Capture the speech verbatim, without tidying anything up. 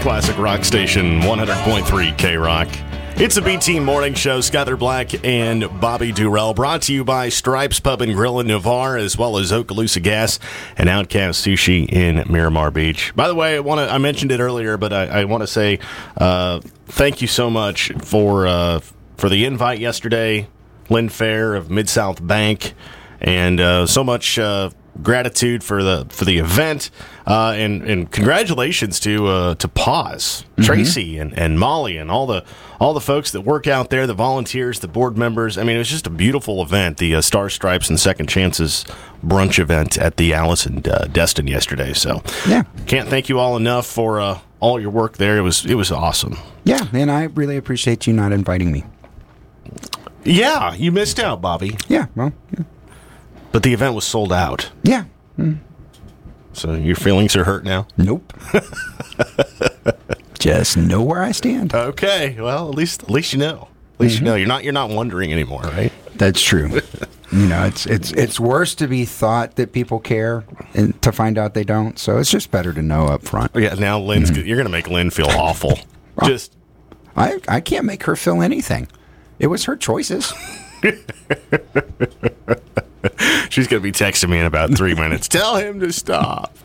Classic Rock Station, one hundred point three K-Rock. It's a B-Team Morning Show. Skyler Black and Bobby Durrell, brought to you by Stripes Pub and Grill in Navarre, as well as Okaloosa Gas and Outcast Sushi in Miramar Beach. By the way, I want to I mentioned it earlier, but I, I want to say uh, thank you so much for uh, for the invite yesterday, Lynn Fair of Mid-South Bank, and uh, so much uh, gratitude for the for the event, uh, and and congratulations to uh, to Paz, mm-hmm. Tracy, and, and Molly, and all the all the folks that work out there, the volunteers, the board members. I mean, it was just a beautiful event. The uh, Star Stripes and Second Chances brunch event at the Allison uh, Destin yesterday. So, yeah, can't thank you all enough for uh, all your work there. It was it was awesome. Yeah, and I really appreciate you not inviting me. Yeah, you missed out, Bobby. Yeah, well. Yeah. But the event was sold out. Yeah. Mm. So your feelings are hurt now? Nope. Just know where I stand. Okay. Well, at least at least you know. At least mm-hmm. you know. You're not you're not wondering anymore, right? That's true. You know, it's it's it's worse to be thought that people care and to find out they don't. So it's just better to know up front. Yeah. Now Lynn's mm-hmm. you're going to make Lynn feel awful. Well, just I I can't make her feel anything. It was her choices. She's going to be texting me in about three minutes. Tell him to stop.